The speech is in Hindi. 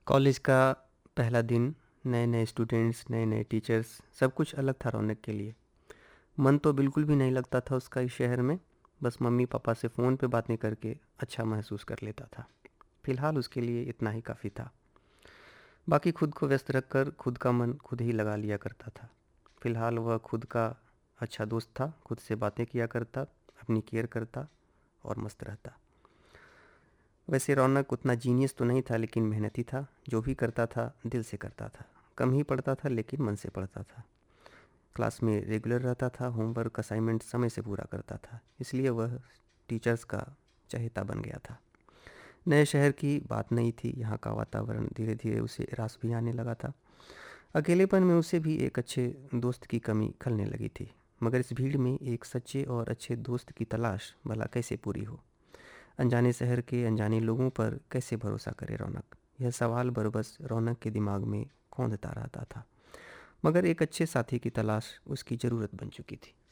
कॉलेज का पहला दिन, नए नए स्टूडेंट्स, नए नए टीचर्स, सब कुछ अलग था रौनक के लिए। मन तो बिल्कुल भी नहीं लगता था उसका इस शहर में। बस मम्मी पापा से फ़ोन पे बातें करके अच्छा महसूस कर लेता था। फ़िलहाल उसके लिए इतना ही काफ़ी था। बाकी खुद को व्यस्त रखकर खुद का मन खुद ही लगा लिया करता था। फ़िलहाल वह खुद का अच्छा दोस्त था, खुद से बातें किया करता, अपनी केयर करता और मस्त रहता। वैसे रौनक उतना जीनियस तो नहीं था, लेकिन मेहनती था। जो भी करता था दिल से करता था। कम ही पढ़ता था लेकिन मन से पढ़ता था। क्लास में रेगुलर रहता था, होमवर्क असाइनमेंट समय से पूरा करता था। इसलिए वह टीचर्स का चहेता बन गया था। नए शहर की बात नहीं थी, यहाँ का वातावरण धीरे धीरे उसे रास भी आने लगा था। अकेलेपन में उसे भी एक अच्छे दोस्त की कमी खलने लगी थी। मगर इस भीड़ में एक सच्चे और अच्छे दोस्त की तलाश भला कैसे पूरी हो? अनजाने शहर के अनजाने लोगों पर कैसे भरोसा करे रौनक? यह सवाल बरबस रौनक के दिमाग में खौंदता रहता था। मगर एक अच्छे साथी की तलाश उसकी ज़रूरत बन चुकी थी।